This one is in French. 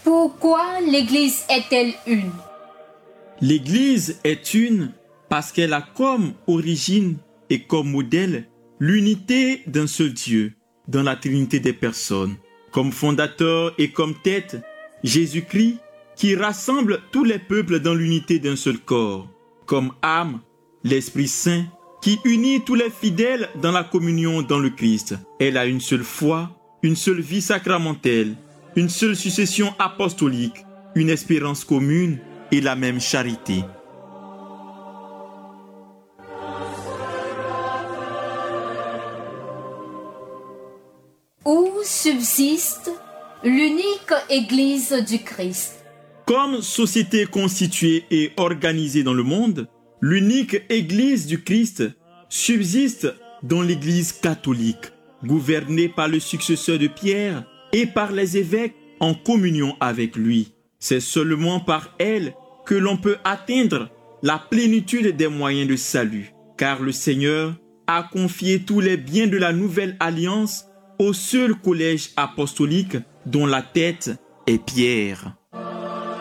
Pourquoi l'Église est-elle une? L'Église est une parce qu'elle a comme origine et comme modèle l'unité d'un seul Dieu dans la Trinité des personnes. Comme fondateur et comme tête, Jésus-Christ qui rassemble tous les peuples dans l'unité d'un seul corps. Comme âme, l'Esprit Saint qui unit tous les fidèles dans la communion dans le Christ. Elle a une seule foi, une seule vie sacramentelle, une seule succession apostolique, une espérance commune et la même charité. Où subsiste l'unique Église du Christ? Comme société constituée et organisée dans le monde, l'unique Église du Christ subsiste dans l'Église catholique, gouvernée par le successeur de Pierre et par les évêques en communion avec lui. C'est seulement par elle que l'on peut atteindre la plénitude des moyens de salut, car le Seigneur a confié tous les biens de la nouvelle alliance au seul collège apostolique dont la tête est Pierre.